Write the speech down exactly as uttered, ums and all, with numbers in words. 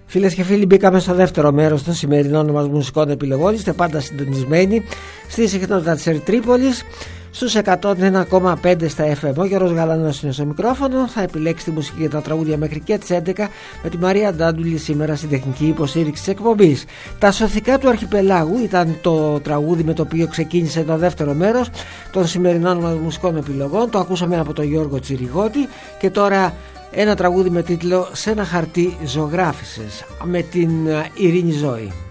Φίλες και φίλοι, μπήκαμε στο δεύτερο μέρος των σημερινών μας μουσικών επιλογών. Είστε πάντα συντονισμένοι στη συχνότητα της Ερτρίπολης στους εκατόν ένα κόμμα πέντε στα εφ εμ. Ο Γιώργος Γαλανός είναι στο μικρόφωνο. Θα επιλέξει τη μουσική για τα τραγούδια μέχρι και τις έντεκα με τη Μαρία Ντάντουλη σήμερα στην τεχνική υποστήριξη της εκπομπής. Τα Σωθικά του Αρχιπελάγου ήταν το τραγούδι με το οποίο ξεκίνησε το δεύτερο μέρος των σημερινών μας μουσικών επιλογών. Το ακούσαμε από τον Γιώργο Τσιριγώτη και τώρα ένα τραγούδι με τίτλο «Σ' ένα χαρτί ζωγράφισες» με την Ειρήνη Ζώη.